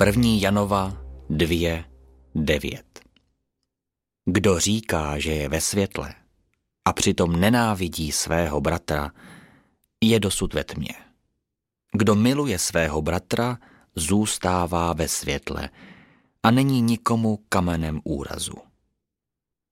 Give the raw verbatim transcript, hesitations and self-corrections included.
První Janova dvě devět. Kdo říká, že je ve světle a přitom nenávidí svého bratra, je dosud ve tmě. Kdo miluje svého bratra, zůstává ve světle a není nikomu kamenem úrazu.